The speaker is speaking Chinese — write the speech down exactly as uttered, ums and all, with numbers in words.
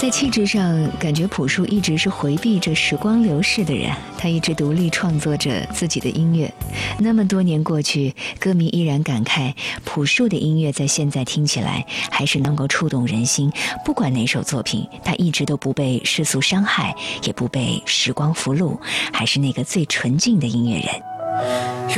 在气质上，感觉朴树一直是回避着时光流逝的人，他一直独立创作着自己的音乐。那么多年过去，歌迷依然感慨，朴树的音乐在现在听起来还是能够触动人心。不管哪首作品，他一直都不被世俗伤害，也不被时光俘虏，还是那个最纯净的音乐人。